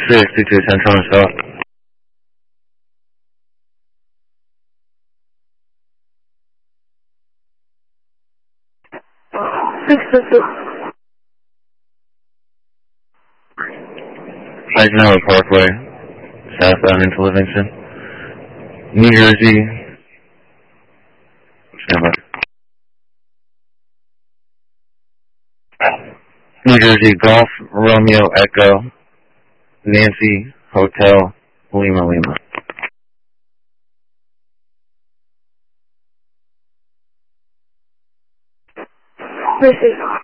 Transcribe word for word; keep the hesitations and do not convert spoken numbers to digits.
sixty-two ten trying to stop. sixty-two. Eisenhower Parkway, southbound into Livingston. New Jersey. Stand by. New Jersey Golf Romeo Echo Nancy Hotel Lima Lima. Receive.